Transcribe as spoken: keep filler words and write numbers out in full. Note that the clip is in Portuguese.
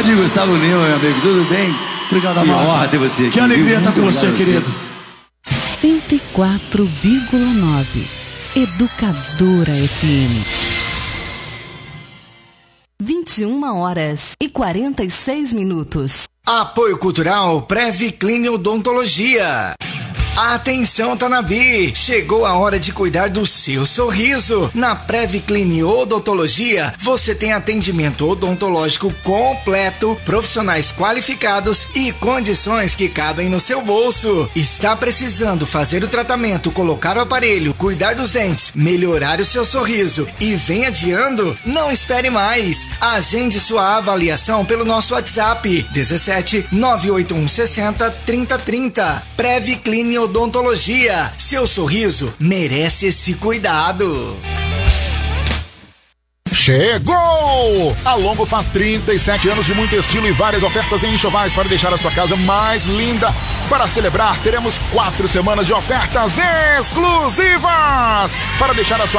Grande Gustavo Lima, meu amigo, tudo bem? Obrigado, que Amado. honra ter você aqui. Que alegria estar com você, você, querido. cento e quatro vírgula nove Educadora F M. vinte e uma horas e quarenta e seis minutos. Apoio Cultural Previclin Odontologia. Atenção, Tanabi! Chegou a hora de cuidar do seu sorriso. Na Previclin Odontologia, você tem atendimento odontológico completo, profissionais qualificados e condições que cabem no seu bolso. Está precisando fazer o tratamento, colocar o aparelho, cuidar dos dentes, melhorar o seu sorriso e vem adiando? Não espere mais! Agende sua avaliação pelo nosso WhatsApp dezessete nove oito um sessenta trinta trinta. Previclin Odontologia. Seu sorriso merece esse cuidado. Chegou! A Longo faz trinta e sete anos de muito estilo e várias ofertas em enxovais para deixar a sua casa mais linda. Para celebrar, teremos quatro semanas de ofertas exclusivas para deixar a sua